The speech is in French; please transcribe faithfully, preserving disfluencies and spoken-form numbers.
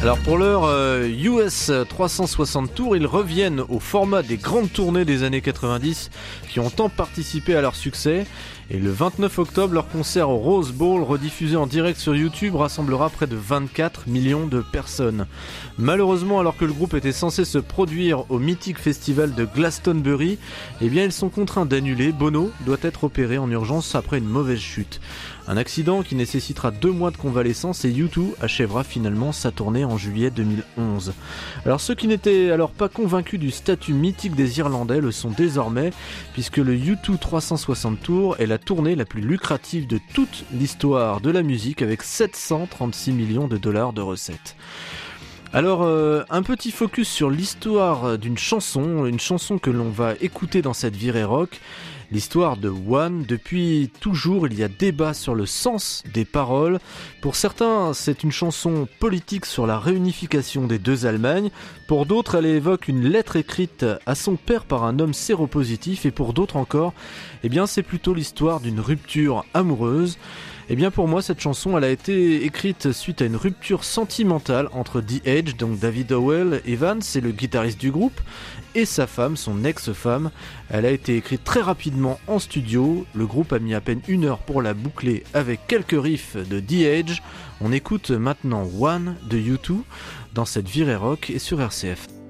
Alors pour leur euh, U S trois cent soixante Tour, ils reviennent au format des grandes tournées des années quatre-vingt-dix qui ont tant participé à leur succès. Et le vingt-neuf octobre, leur concert au Rose Bowl, rediffusé en direct sur YouTube, rassemblera près de vingt-quatre millions de personnes. Malheureusement, alors que le groupe était censé se produire au mythique festival de Glastonbury, eh bien ils sont contraints d'annuler. Bono doit être opéré en urgence après une mauvaise chute. Un accident qui nécessitera deux mois de convalescence et U deux achèvera finalement sa tournée en juillet deux mille onze. Alors ceux qui n'étaient alors pas convaincus du statut mythique des Irlandais le sont désormais, puisque le U deux trois cent soixante Tour est la tournée la plus lucrative de toute l'histoire de la musique, avec sept cent trente-six millions de dollars de recettes. Alors, euh, un petit focus sur l'histoire d'une chanson, une chanson que l'on va écouter dans cette virée rock, l'histoire de One. Depuis toujours, il y a débat sur le sens des paroles. Pour certains, c'est une chanson politique sur la réunification des deux Allemagnes. Pour d'autres, elle évoque une lettre écrite à son père par un homme séropositif. Et pour d'autres encore, eh bien, c'est plutôt l'histoire d'une rupture amoureuse. Eh bien pour moi, cette chanson, elle a été écrite suite à une rupture sentimentale entre The Edge, donc David Howell Evans, c'est le guitariste du groupe, et sa femme, son ex-femme. Elle a été écrite très rapidement en studio. Le groupe a mis à peine une heure pour la boucler avec quelques riffs de The Edge. On écoute maintenant One de U deux dans cette virée rock et sur R C F.